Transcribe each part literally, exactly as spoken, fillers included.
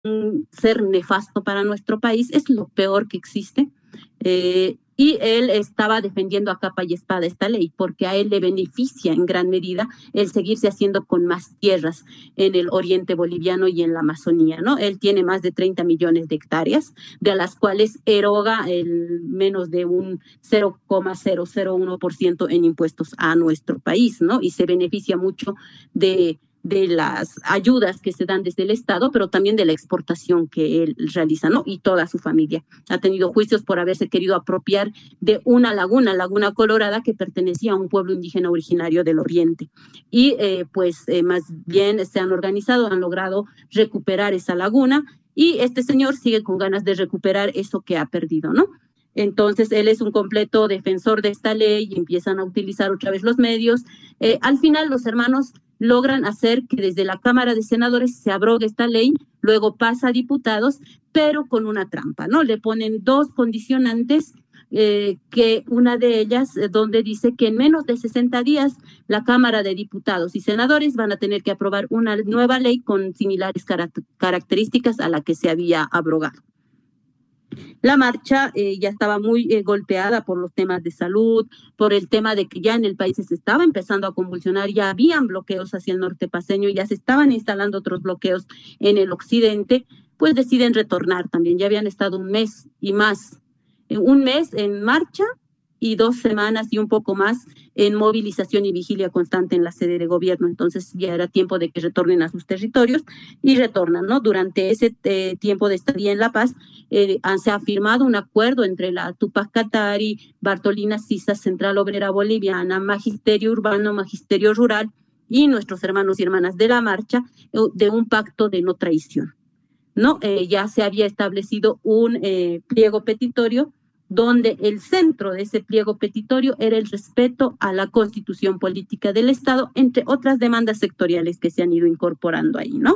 ser nefasto para nuestro país, es lo peor que existe. Eh, y él estaba defendiendo a capa y espada esta ley porque a él le beneficia en gran medida el seguirse haciendo con más tierras en el oriente boliviano y en la Amazonía, ¿no? Él tiene más de treinta millones de hectáreas, de las cuales eroga el menos de un cero coma cero cero uno por ciento en impuestos a nuestro país, ¿no? Y se beneficia mucho de de las ayudas que se dan desde el Estado, pero también de la exportación que él realiza, ¿no? Y toda su familia. Ha tenido juicios por haberse querido apropiar de una laguna, Laguna Colorada, que pertenecía a un pueblo indígena originario del Oriente. Y eh, pues eh, más bien se han organizado, han logrado recuperar esa laguna y este señor sigue con ganas de recuperar eso que ha perdido, ¿no? Entonces, él es un completo defensor de esta ley y empiezan a utilizar otra vez los medios. Eh, al final, los hermanos logran hacer que desde la Cámara de Senadores se abrogue esta ley, luego pasa a diputados, pero con una trampa, ¿no? Le ponen dos condicionantes, eh, que una de ellas, eh, donde dice que en menos de sesenta días la Cámara de Diputados y Senadores van a tener que aprobar una nueva ley con similares caract- características a la que se había abrogado. La marcha eh, ya estaba muy eh, golpeada por los temas de salud, por el tema de que ya en el país se estaba empezando a convulsionar, ya habían bloqueos hacia el norte paceño, ya se estaban instalando otros bloqueos en el occidente, pues deciden retornar también. Ya habían estado un mes y más, eh, un mes en marcha y dos semanas y un poco más en movilización y vigilia constante en la sede de gobierno. Entonces ya era tiempo de que retornen a sus territorios y retornan, ¿no? Durante ese eh, tiempo de estadía en La Paz, eh, se ha firmado un acuerdo entre la Tupac Katari, Bartolina Sisa, Central Obrera Boliviana, Magisterio Urbano, Magisterio Rural y nuestros hermanos y hermanas de la marcha, eh, de un pacto de no traición, ¿no? Eh, ya se había establecido un eh, pliego petitorio donde el centro de ese pliego petitorio era el respeto a la constitución política del Estado, entre otras demandas sectoriales que se han ido incorporando ahí, ¿no?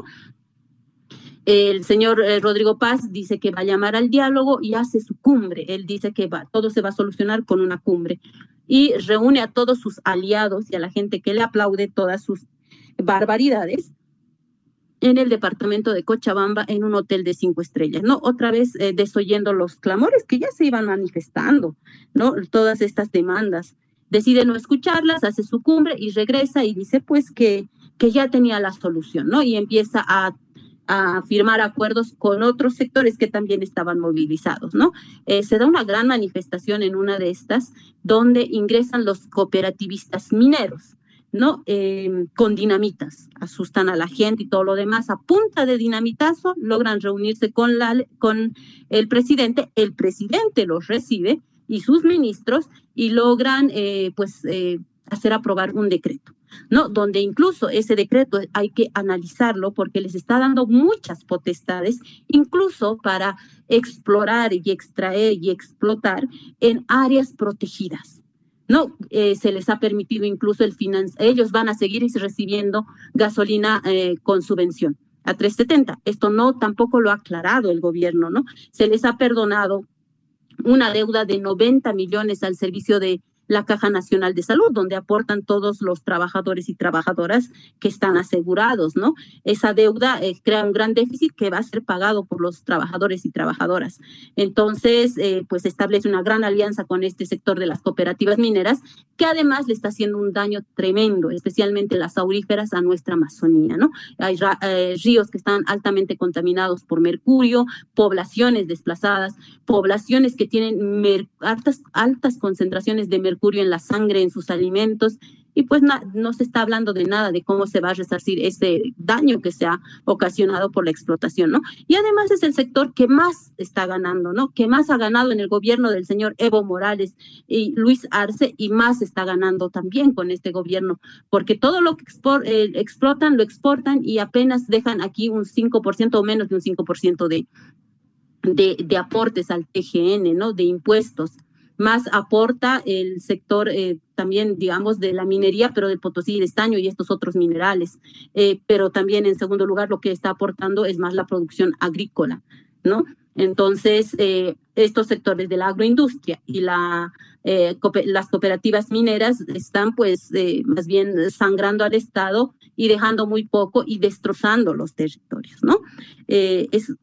El señor eh, Rodrigo Paz dice que va a llamar al diálogo y hace su cumbre. Él dice que va, todo se va a solucionar con una cumbre y reúne a todos sus aliados y a la gente que le aplaude todas sus barbaridades en el departamento de Cochabamba, en un hotel de cinco estrellas, ¿no? Otra vez eh, desoyendo los clamores que ya se iban manifestando, ¿no? Todas estas demandas. Decide no escucharlas, hace su cumbre y regresa y dice, pues, que, que ya tenía la solución, ¿no? Y empieza a, a firmar acuerdos con otros sectores que también estaban movilizados, ¿no? Eh, se da una gran manifestación en una de estas, donde ingresan los cooperativistas mineros, ¿no? Eh, con dinamitas, asustan a la gente y todo lo demás. A punta de dinamitazo logran reunirse con, la, con el presidente, el presidente los recibe y sus ministros y logran eh, pues eh, hacer aprobar un decreto, ¿no? Donde incluso ese decreto hay que analizarlo porque les está dando muchas potestades, incluso para explorar y extraer y explotar en áreas protegidas. No, eh, se les ha permitido incluso el financiamiento, ellos van a seguir recibiendo gasolina eh, con subvención a tres setenta. Esto no tampoco lo ha aclarado el gobierno, ¿no? Se les ha perdonado una deuda de noventa millones al servicio de la Caja Nacional de Salud, donde aportan todos los trabajadores y trabajadoras que están asegurados, ¿no? Esa deuda eh, crea un gran déficit que va a ser pagado por los trabajadores y trabajadoras. Entonces, eh, pues establece una gran alianza con este sector de las cooperativas mineras, que además le está haciendo un daño tremendo, especialmente las auríferas a nuestra Amazonía, ¿no? Hay eh, ríos que están altamente contaminados por mercurio, poblaciones desplazadas, poblaciones que tienen mer- altas, altas concentraciones de mercurio mercurio en la sangre, en sus alimentos, y pues no, no se está hablando de nada de cómo se va a resarcir ese daño que se ha ocasionado por la explotación, ¿no? Y además es el sector que más está ganando, ¿no? Que más ha ganado en el gobierno del señor Evo Morales y Luis Arce, y más está ganando también con este gobierno, porque todo lo que expor, eh, explotan, lo exportan y apenas dejan aquí un cinco por ciento o menos de un cinco por ciento de, de, de aportes al T G N, ¿no? De impuestos. Más aporta el sector eh, también, digamos, de la minería, pero de Potosí y de estaño y estos otros minerales. Eh, pero también, en segundo lugar, lo que está aportando es más la producción agrícola, ¿no? Entonces, eh, estos sectores de la agroindustria y la, eh, las cooperativas mineras están, pues, eh, más bien sangrando al Estado y dejando muy poco y destrozando los territorios, ¿no? Eh, es